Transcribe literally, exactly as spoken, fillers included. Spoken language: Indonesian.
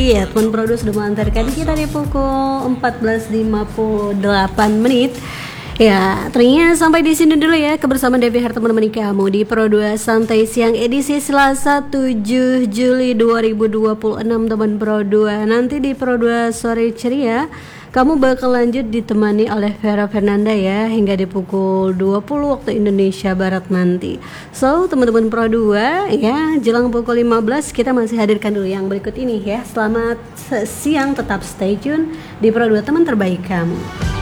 pagi ya teman Pro dua sudah mengantarkan kita di pukul empat belas lima puluh delapan menit. Ya, ternyata sampai di sini dulu ya kebersamaan Devi Harta menemani kamu di Pro dua Santai Siang edisi Selasa tujuh Juli dua ribu dua puluh enam teman Pro dua. Nanti di Pro dua Sore Ceria kamu bakal lanjut ditemani oleh Vera Fernanda ya hingga di pukul dua puluh waktu Indonesia Barat nanti. So, teman-teman Pro dua ya, jelang pukul lima belas kita masih hadirkan dulu yang berikut ini ya. Selamat siang, tetap stay tune di Pro dua teman terbaik kamu.